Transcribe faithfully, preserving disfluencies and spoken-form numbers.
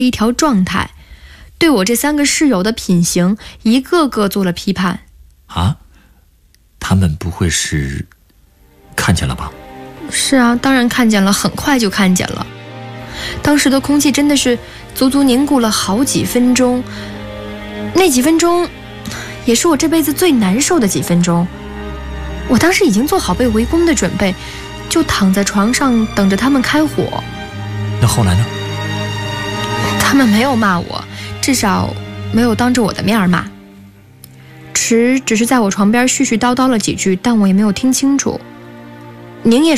一条状态，对我这三个室友的品行一个个做了批判。 啊？他们不会是看见了吧？ 是啊，当然看见了，很快就看见了。当时的空气真的是足足凝固了好几分钟，那几分钟也是我这辈子最难受的几分钟。我当时已经做好被围攻的准备，就躺在床上等着他们开火。 那后来呢？ 他们没有骂我，至少没有当着我的面骂。池只是在我床边絮絮叨叨了几句，但我也没有听清楚。宁也